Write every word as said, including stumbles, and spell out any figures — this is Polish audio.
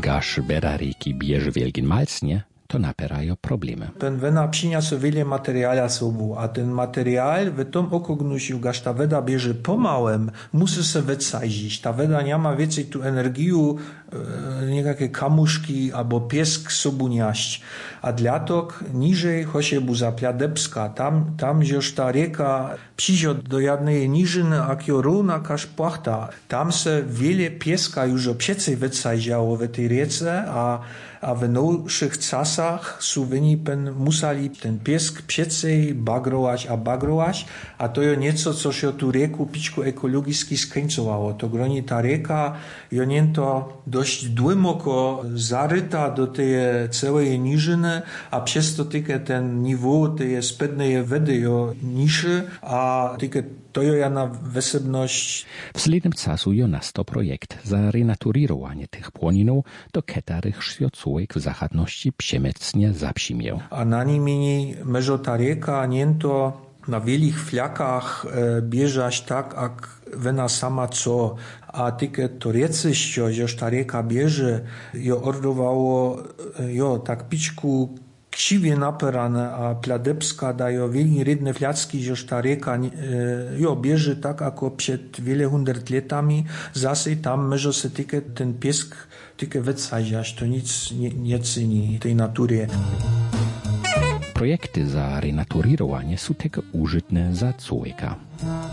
gaš bera reki bieže wielgin malcnie, to naperają problemy. Ten wena przyniosła wiele materiału sobą, a ten materiał w tym okognusiu, gaż ta weda bierze pomałem, musi się wycazić. Ta weda nie ma więcej tu energii, e, niejakie kamuszki albo piesk sobą nieść. A dlatok niżej chociażby za Pladebska, tam, tam już ta rieka przyjdzie do jednej niżyny, a kioruna każ płachta. Tam se wiele pieska już obiecej wycaziało w tej riece, a a w nowszych czasach suwyni pen musali ten piesk piecej bagrować, a bagrować, a to jo nieco, co się tu rieku piczku ekologiski skońcowało. To groni ta rieka, jo niento dość głęboko zaryta do tej całej niżyny, a przez to tylko ten niwo tej spednej wody jo niższy, a tylko to jo jana wesebność. Wsledem czasu jo nasto projekt za renaturowanie tych płoninów do ketarych świecówek w zachodności przemycnie zapsimiał. A na nimi meżo ta rieka niento na wielich fliakach e, bieżać tak, jak wena sama co, a tylko to riecyścio, że ta rieka bierze, jo ordowało, jo tak piczku ksiwie naperane, a Pladebska daje wielki rydne fliacki, że ta rieka e, jo bierze tak, jako przed wiele hundert latami, zase tam meżo se tylko ten piesk tylko wycaziać, to nic nie, nie ceni tej natury. Projekty za renaturowanie są tego użytne za człowieka.